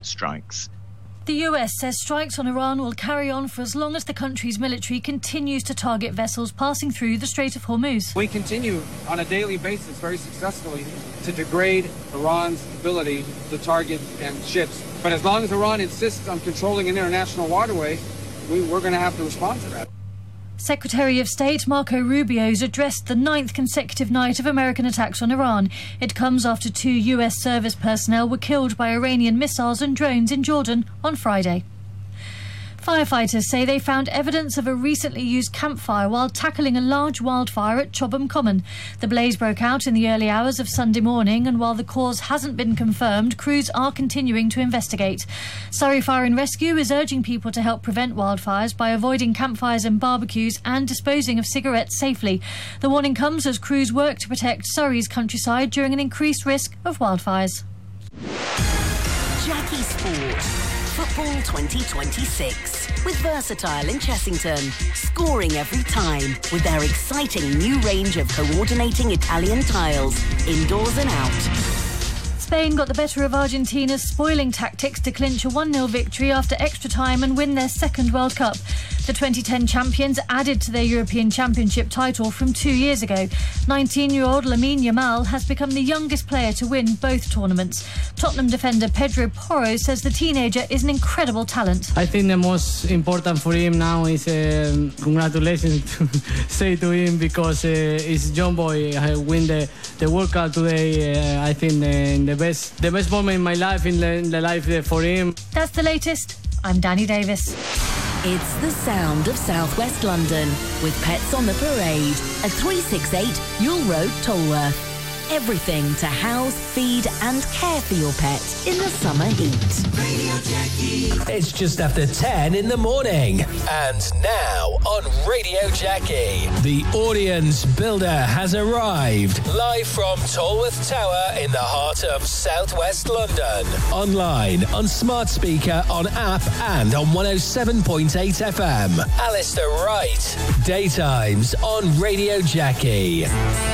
strikes. The US says strikes on Iran will carry on for as long as the country's military continues to target vessels passing through the Strait of Hormuz. We continue on a daily basis very successfully to degrade Iran's ability to target ships. But as long as Iran insists on controlling an international waterway, we're going to have to respond to that. Secretary of State Marco Rubio's addressed the 9th consecutive night of American attacks on Iran. It comes after 2 US service personnel were killed by Iranian missiles and drones in Jordan on Friday. Firefighters say they found evidence of a recently used campfire while tackling a large wildfire at Chobham Common. The blaze broke out in the early hours of Sunday morning, and while the cause hasn't been confirmed, crews are continuing to investigate. Surrey Fire and Rescue is urging people to help prevent wildfires by avoiding campfires and barbecues and disposing of cigarettes safely. The warning comes as crews work to protect Surrey's countryside during an increased risk of wildfires. Jackie Sport. Football 2026 with Versatile in Chessington, scoring every time with their exciting new range of coordinating Italian tiles, indoors and out. Spain got the better of Argentina's spoiling tactics to clinch a 1-0 victory after extra time and win their second World Cup. The 2010 champions added to their European Championship title from 2 years ago. 19-year-old Lamine Yamal has become the youngest player to win both tournaments. Tottenham defender Pedro Porro says the teenager is an incredible talent. I think the most important for him now is congratulations to say to him, because he's young boy. I win the World Cup today. I think the best moment in my life, in the life for him. That's the latest. I'm Danny Davis. It's the sound of Southwest London with Pets on the Parade at 368 Yule Road, Tolworth. Everything to house, feed and care for your pet in the summer heat. Radio Jackie. It's just after 10 in the morning. And now on Radio Jackie, the audience builder has arrived. Live from Tolworth Tower in the heart of Southwest London. Online, on smart speaker, on app and on 107.8 FM. Alistair Wright. Daytimes on Radio Jackie.